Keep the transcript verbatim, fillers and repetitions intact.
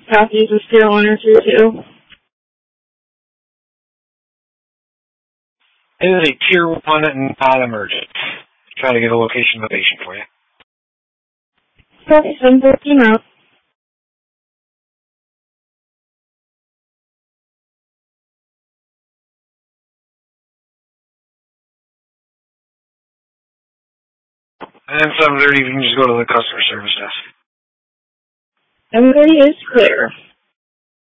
Southeast is zero one three two. It is a tier one and non-emergent. Try to get a location of the patient for you. Okay, seven fourteen out. And seven thirty, you can just go to the customer service desk. seven thirty is clear.